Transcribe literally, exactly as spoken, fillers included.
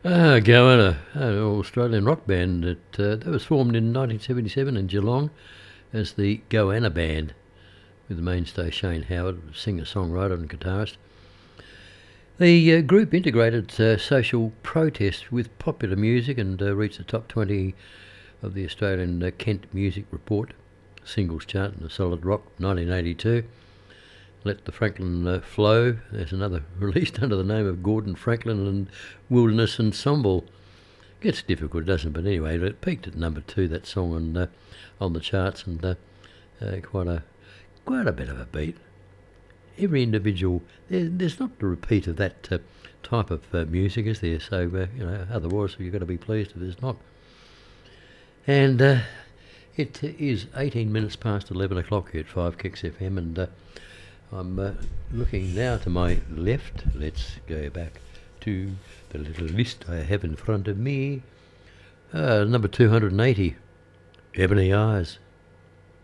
Ah, Goanna, an Australian rock band that, uh, that was formed in nineteen seventy-seven in Geelong as the Goanna Band, with the mainstay Shane Howard, singer-songwriter and guitarist. The uh, group integrated uh, social protest with popular music and uh, reached the top twenty of the Australian uh, Kent Music Report singles chart in the Solid Rock nineteen eighty-two. Let the Franklin uh, Flow, there's another released under the name of Gordon Franklin and Wilderness Ensemble. Gets difficult, doesn't it? But anyway, it peaked at number two, that song on uh, on the charts, and uh, uh, quite a quite a bit of a beat. Every individual, there, there's not a repeat of that uh, type of uh, music, is there? So uh, you know, otherwise you've got to be pleased if there's not. And uh, it is eighteen minutes past eleven o'clock here at five Kicks F M, and uh, I'm uh, looking now to my left. Let's go back to the little list I have in front of me. Uh, number two hundred eighty, Ebony Eyes.